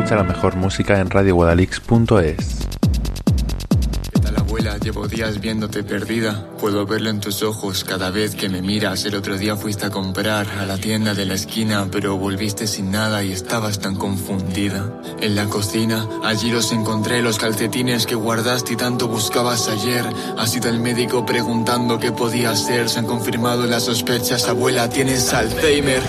Escucha la mejor música en radioguadalix.es. Abuela, llevo días viéndote perdida. Puedo verlo en tus ojos cada vez que me miras. El otro día fuiste a comprar a la tienda de la esquina, pero volviste sin nada y estabas tan confundida. En la cocina, allí los encontré, los calcetines que guardaste y tanto buscabas ayer. Ha sido el médico preguntando qué podía hacer. Se han confirmado las sospechas, abuela, tienes Alzheimer.